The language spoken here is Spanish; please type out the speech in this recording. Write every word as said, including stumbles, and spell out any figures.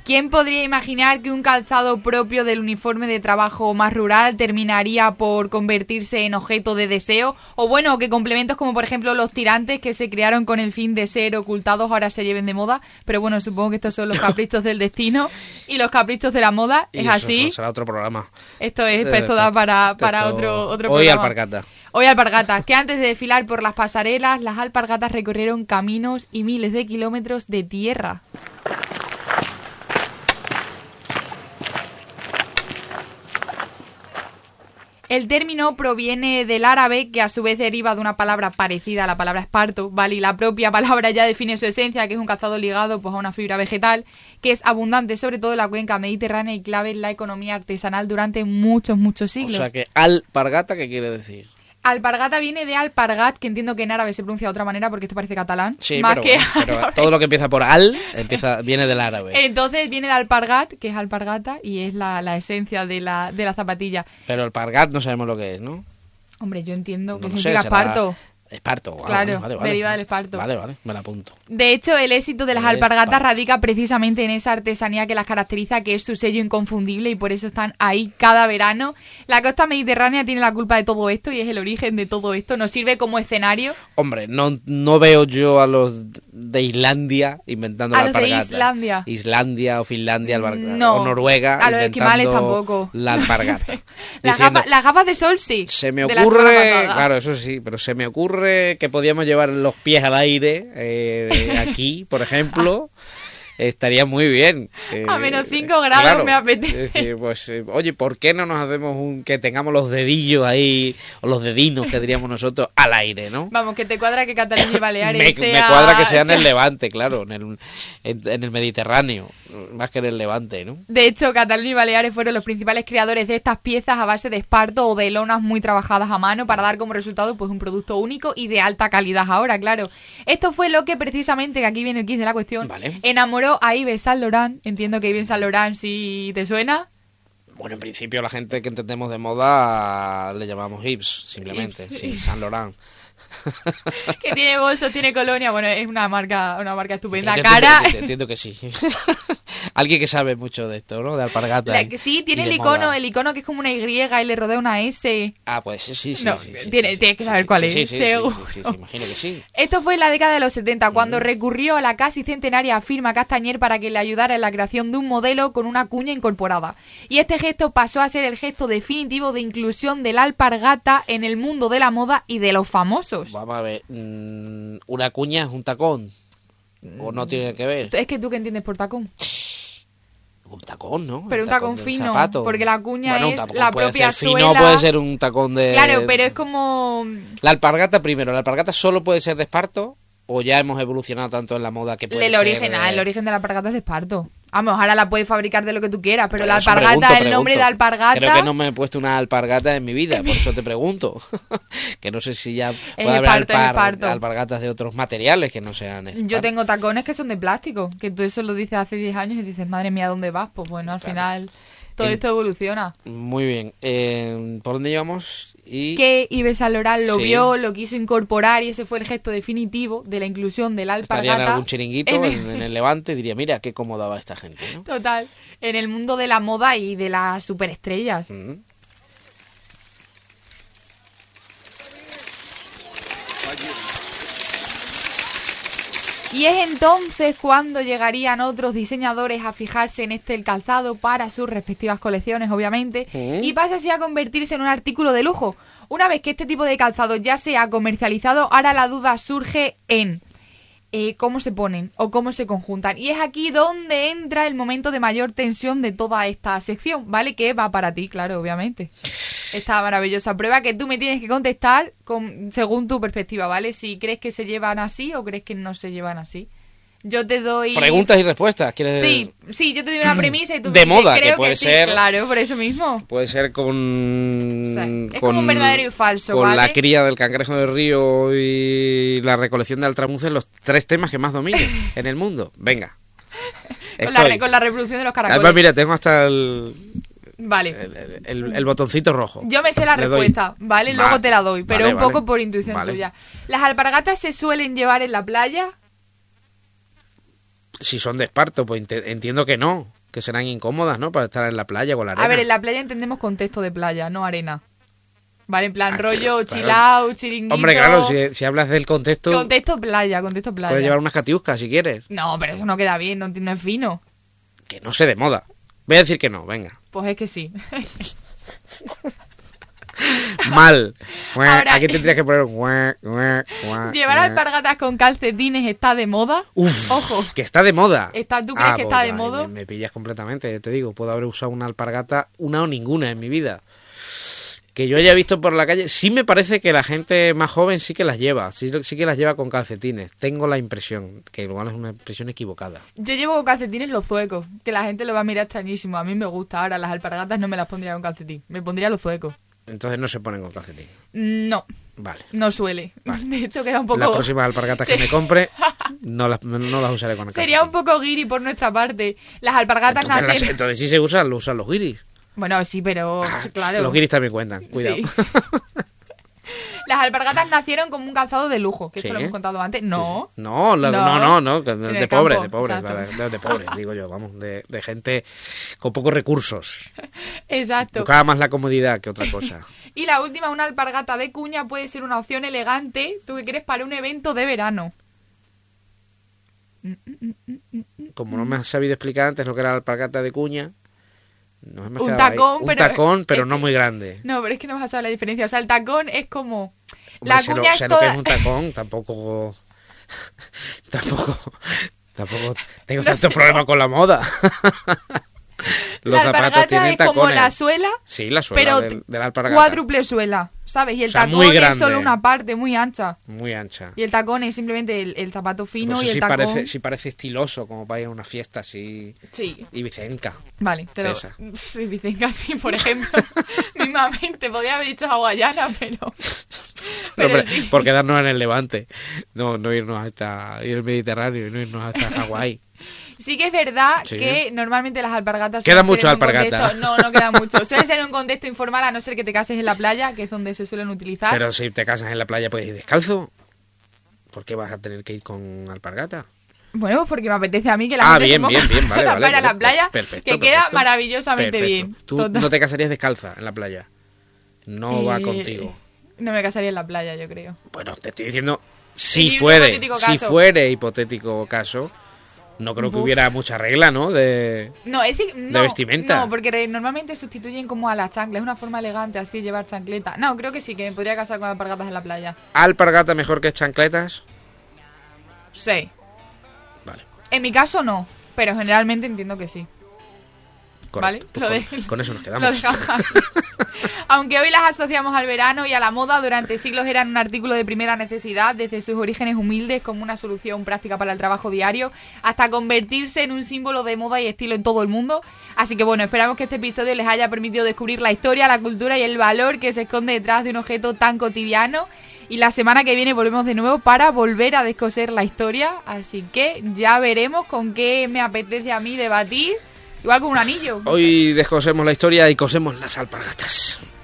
¿Quién podría imaginar que un calzado propio del uniforme de trabajo más rural terminaría por convertirse en objeto de deseo? O bueno, que complementos como por ejemplo los tirantes que se crearon con el fin de ser ocultados ahora se lleven de moda. Pero bueno, supongo que estos son los caprichos del destino y los caprichos de la moda. Y ¿Es eso, así? Eso será otro programa. Esto es, esto da para, para esto... otro, otro Hoy programa. alpargata. Hoy alpargatas, que antes de desfilar por las pasarelas, las alpargatas recorrieron caminos y miles de kilómetros de tierra. El término proviene del árabe, que a su vez deriva de una palabra parecida a la palabra esparto, ¿vale? Y la propia palabra ya define su esencia, que es un calzado ligado pues, a una fibra vegetal, que es abundante sobre todo en la cuenca mediterránea y clave en la economía artesanal durante muchos, muchos siglos. O sea que alpargata, ¿qué quiere decir? Alpargata viene de alpargat, que entiendo que en árabe se pronuncia de otra manera porque esto parece catalán. Sí, más pero, que bueno, pero todo lo que empieza por al empieza viene del árabe. Entonces viene de alpargat, que es alpargata, y es la, la esencia de la, de la zapatilla. Pero alpargat no sabemos lo que es, ¿no? Hombre, yo entiendo No que lo significa sé, será esparto. Esparto. Ah, Claro, vale, vale. deriva del esparto. Vale, vale, me la apunto. De hecho, el éxito de las Eh, alpargatas vale. radica precisamente en esa artesanía que las caracteriza, que es su sello inconfundible, y por eso están ahí cada verano. La costa mediterránea tiene la culpa de todo esto y es el origen de todo esto. Nos sirve como escenario. Hombre, no, no veo yo a los de Islandia inventando A la los de alpargata. Islandia. Islandia o Finlandia, alpargata. No. O Noruega A los esquimales inventando tampoco. la alpargata. Las Diciendo, gafas, las gafas de sol sí. se me de la semana ocurre, pasada. claro, eso sí, pero se me ocurre que podíamos llevar los pies al aire eh, aquí, por ejemplo. Estaría muy bien. Eh, A menos cinco grados claro, me apetece. Es decir, pues, eh, oye, ¿por qué no nos hacemos un que tengamos los dedillos ahí, o los dedinos que diríamos nosotros, al aire, ¿no? Vamos, que te cuadra que Cataluña y Baleares Me, sea... me cuadra que sea en sea- el Levante, claro, en el, en, en el Mediterráneo, más que en el Levante, ¿no? De hecho, Cataluña y Baleares fueron los principales creadores de estas piezas a base de esparto o de lonas muy trabajadas a mano para dar como resultado pues un producto único y de alta calidad ahora, claro. Esto fue lo que precisamente, que aquí viene el quiz de la cuestión, Vale. enamoró a Yves Saint Laurent. Entiendo que Yves Saint Laurent sí te suena. Bueno, en principio la gente que entendemos de moda le llamamos Yves, simplemente, Yves. sí, Saint Laurent. Que tiene bolsos, tiene colonia. Bueno, es una marca, una marca estupenda. Entiendo- Cara... entiendo- Entiendo que sí. Alguien que sabe mucho de esto, ¿no? De alpargata. La- y- sí, tiene y el de icono, moda. el icono que es como una Y y le rodea una S. Ah, pues sí, sí, sí. No, sí, sí, tiene- sí, tienes que sí, saber sí, cuál sí, es, Sí, sí, seguro. sí, sí, sí, imagino que sí. Esto fue en la década de los setenta, cuando recurrió a la casi centenaria firma Castañer para que le ayudara en la creación de un modelo con una cuña incorporada. Y este gesto pasó a ser el gesto definitivo de inclusión de la alpargata en el mundo de la moda y de los famosos. Vamos a ver, mm, ¿una cuña es un tacón? ¿O no tiene que ver? Es que tú qué entiendes por tacón. Un tacón, ¿no? Pero un tacón de fino, zapato. porque la cuña Bueno, un es tacón la puede propia ser fino, suela. puede ser un tacón de... Claro, pero es como... La alpargata primero, ¿la alpargata solo puede ser de esparto? ¿O ya hemos evolucionado tanto en la moda que puede El ser origen, de- ah, el origen de la alpargata es de esparto. Vamos, ahora la puedes fabricar de lo que tú quieras, pero, Pero la eso alpargata, pregunto, el nombre de pregunto. alpargata... Creo que no me he puesto una alpargata en mi vida, por eso te pregunto. Que no sé si ya puede haber esparto, es alpar- esparto. alpargatas de otros materiales que no sean esparto. Yo tengo tacones que son de plástico, que tú eso lo dices hace diez años y dices, madre mía, ¿dónde vas? Pues bueno, al Claro. final todo El- esto evoluciona. Muy bien. Eh, ¿Por dónde llevamos? Y... Que Yves Saint Laurent lo Sí. vio, lo quiso incorporar y ese fue el gesto definitivo de la inclusión de la Estaría en alpargata. algún chiringuito en en, el- en el Levante y diría, mira, qué cómoda va esta gente, ¿no? Total, en el mundo de la moda y de las superestrellas. Mm. Y es entonces cuando llegarían otros diseñadores a fijarse en este calzado para sus respectivas colecciones, obviamente, Mm. y pasa así a convertirse en un artículo de lujo. Una vez que este tipo de calzado ya se ha comercializado, ahora la duda surge en eh, cómo se ponen o cómo se conjuntan. Y es aquí donde entra el momento de mayor tensión de toda esta sección, ¿vale? Que va para ti, claro, obviamente. Esta maravillosa prueba que tú me tienes que contestar con, según tu perspectiva, ¿vale? Si crees que se llevan así o crees que no se llevan así. Yo te doy... Preguntas y respuestas, ¿quieres Sí, sí, yo te doy una premisa y tú De me dices, moda, que creo puede sí, ser- claro, por eso mismo. Puede ser con... O sea, es con- como un verdadero y falso, Con ¿vale? la cría del cangrejo del río y la recolección de altramuces, los tres temas que más dominen en el mundo. Venga. Con la, Estoy. re- con la reproducción de los caracoles. Además, mira, tengo hasta el, Vale. el, el- el botoncito rojo. Yo me sé la Le doy. respuesta, ¿vale? Luego Vale, te la doy, pero vale, un poco vale. por intuición Vale. tuya. ¿Las alpargatas se suelen llevar en la playa? Si son de esparto, pues ente- entiendo que no. que serán incómodas, ¿no? Para estar en la playa con la arena. A ver, en la playa entendemos contexto de playa, no arena. Vale, en plan Ah, rollo, claro. chill out, chiringuito. Hombre, claro, si, si hablas del contexto, Contexto playa, contexto playa. puedes llevar unas catiuscas si quieres. No, pero eso no queda bien, no, no es fino. Que no sé de moda. Voy a decir que no, venga. Pues es que sí. Mal. Ahora- Aquí tendrías que poner... guau, guau, guau, Llevar guau. alpargatas con calcetines está de moda. Uf, Ojo. que está de moda. Está- ¿tú crees que está de vale, moda? Me, me pillas completamente, te digo. Puedo haber usado una alpargata, una o ninguna en mi vida. Que yo haya visto por la calle, sí me parece que la gente más joven sí que las lleva, sí, sí que las lleva con calcetines. Tengo la impresión, que igual es una impresión equivocada. Yo llevo calcetines los zuecos, que la gente lo va a mirar extrañísimo. A mí me gusta. Ahora las alpargatas no me las pondría con calcetín. Me pondría los zuecos. Entonces no se ponen con calcetín. No, Vale. no suele. Vale. De hecho, queda un poco... Las próximas alpargatas que Sí. me compre, no las, no las usaré con calcetín. Sería un poco guiri por nuestra parte. Las alpargatas Entonces, las- nacen... entonces sí se usan, lo usan los guiris. Bueno, sí, pero... claro. Los guiris también cuentan, cuidado. Sí. Las alpargatas nacieron como un calzado de lujo, que Sí. esto lo hemos contado antes. No. Sí, sí. No, la- No. no, no, no, que En de, el pobres, campo, de pobres, exacto. vale, de, de pobres, digo yo, vamos, de, de gente con pocos recursos. Exacto. Buscaba más la comodidad que otra cosa. Y la última, una alpargata de cuña puede ser una opción elegante, tú que quieres, para un evento de verano. Como no me has sabido explicar antes lo que era la alpargata de cuña, nos hemos Un quedado ahí. tacón, un pero- tacón, pero es no que- muy grande. No, pero es que no vas a saber la diferencia. O sea, el tacón es como... Hombre, la sé lo, cuña sé es lo que toda... es un tacón, tampoco... tampoco... Tampoco tengo No tantos sé. problemas con la moda. Los La zapatos alpargata tienen es como tacones. la suela, Sí, la suela pero del, de la alpargata. cuádruple suela, ¿sabes? Y el O sea, tacón muy es grande. solo una parte muy ancha. Muy ancha. Y el tacón es simplemente el, el zapato fino Pues y eso el sí tacón... parece, sí parece estiloso, como para ir a una fiesta así... Sí, Ibicenca. vale, te lo... Esa. Sí, Vicenca, sí, por ejemplo. Mismamente, podría haber dicho hawaiana, pero... Pero Hombre, sí. por quedarnos en el Levante. No, no irnos hasta ir al Mediterráneo y no irnos hasta Hawái. Sí que es verdad Sí. que normalmente las alpargatas... Queda suelen ser mucho en un alpargata. contexto- No, no queda mucho. Suelen ser en un contexto informal, a no ser que te cases en la playa, que es donde se suelen utilizar. Pero si te casas en la playa puedes ir descalzo. ¿Por qué vas a tener que ir con alpargata? Bueno, pues porque me apetece a mí que la Ah, gente bien, se moje bien, bien, vale, la vale, playa, vale. la playa, Perfecto, que queda perfecto. maravillosamente Perfecto. bien. Tú Total. no te casarías descalza en la playa. No va Eh, contigo. No me casaría en la playa, yo creo. Bueno, te estoy diciendo, si Sí, un fuere, hipotético si caso. fuere hipotético caso, no creo que Uf. hubiera mucha regla, ¿no? De... No, es no, vestimenta. No, porque re- normalmente sustituyen como a la chancla. Es una forma elegante así llevar chancleta. No, creo que sí, que me podría casar con alpargatas en la playa. ¿Alpargata mejor que chancletas? Sí. Vale, En mi caso no, pero generalmente entiendo que sí. correcto. Vale, Pues lo con, de- con eso nos Lo quedamos. dejamos. Aunque hoy las asociamos al verano y a la moda, durante siglos eran un artículo de primera necesidad, desde sus orígenes humildes como una solución práctica para el trabajo diario, hasta convertirse en un símbolo de moda y estilo en todo el mundo. Así que bueno, esperamos que este episodio les haya permitido descubrir la historia, la cultura y el valor que se esconde detrás de un objeto tan cotidiano. Y la semana que viene volvemos de nuevo para volver a descoser la historia. Así que ya veremos con qué me apetece a mí debatir. Igual con un anillo. Hoy descosemos la historia y cosemos las alpargatas.